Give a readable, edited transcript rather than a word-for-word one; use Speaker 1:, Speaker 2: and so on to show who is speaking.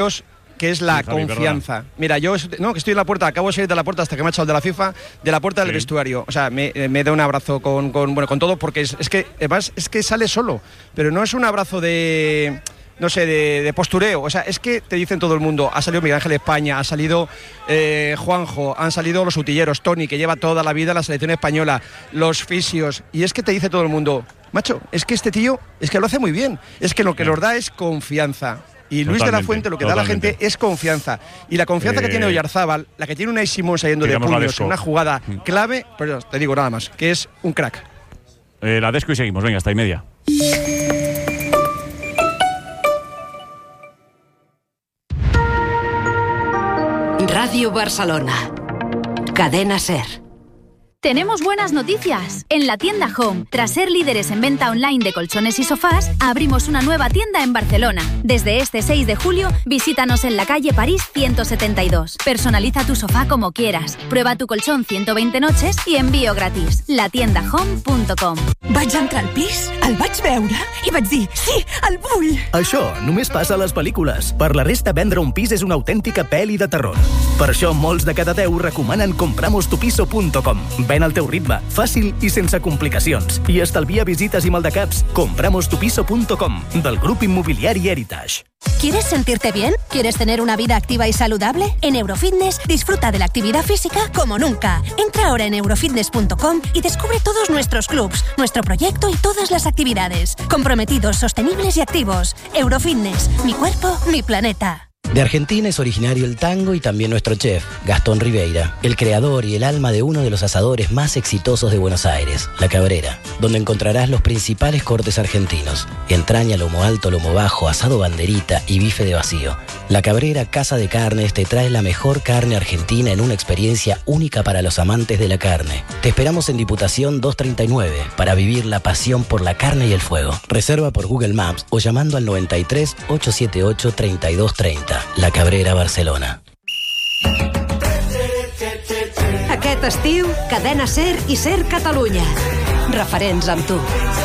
Speaker 1: que es la confianza. Perdona. Mira, yo que estoy en la puerta, acabo de salir de la puerta hasta que me ha echado el de la FIFA, de la puerta del vestuario. O sea, me da un abrazo con todo, porque es que además es que sale solo, pero no es un abrazo de postureo. O sea, es que te dicen todo el mundo, ha salido Miguel Ángel España, ha salido Juanjo, han salido los utilleros, Toni, que lleva toda la vida en la selección española, los fisios, y es que te dice todo el mundo, macho, es que este tío, es que lo hace muy bien, es que lo que nos da es confianza. Y Luis de la Fuente lo que da a la gente es confianza. Y la confianza que tiene Oyarzábal, la que tiene Unai Simón saliendo de puños en una jugada clave, pero te digo nada más, que es un crack.
Speaker 2: La desco y seguimos, venga, hasta y media.
Speaker 3: Radio Barcelona. Cadena SER.
Speaker 4: Tenemos buenas noticias. En la tienda Home, tras ser líderes en venta online de colchones y sofás, abrimos una nueva tienda en Barcelona. Desde este 6 de julio, visítanos en la calle París 172. Personaliza tu sofá como quieras. Prueba tu colchón 120 noches y envío gratis. latiendahome.com.
Speaker 5: Vaig entrar al pis, el vaig veure i vaig dir, sí, el vull.
Speaker 6: Això només passa a les pel·lícules. Per la resta, vendre un pis és una autèntica pel·li de terror. Per això, molts de cada 10 recomanen compramostupiso.com. Ven al teu ritme, fàcil i sense complicacions. I estalvia visites i maldecaps. Compramostupiso.com, del grup immobiliari Heritage.
Speaker 7: ¿Quieres sentirte bien? ¿Quieres tener una vida activa y saludable? En Eurofitness disfruta de la actividad física como nunca. Entra ahora en eurofitness.com y descubre todos nuestros clubs, nuestro proyecto y todas las actividades. Comprometidos, sostenibles y activos. Eurofitness, mi cuerpo, mi planeta.
Speaker 8: De Argentina es originario el tango y también nuestro chef, Gastón Ribeira, el creador y el alma de uno de los asadores más exitosos de Buenos Aires, La Cabrera, donde encontrarás los principales cortes argentinos: entraña, lomo alto, lomo bajo, asado banderita y bife de vacío. La Cabrera Casa de Carnes te trae la mejor carne argentina en una experiencia única para los amantes de la carne. Te esperamos en Diputación 239 para vivir la pasión por la carne y el fuego. Reserva por Google Maps o llamando al 93 878 3230. La Cabrera, Barcelona.
Speaker 3: Aquest estiu, Cadena SER i SER Catalunya. Referents amb tu.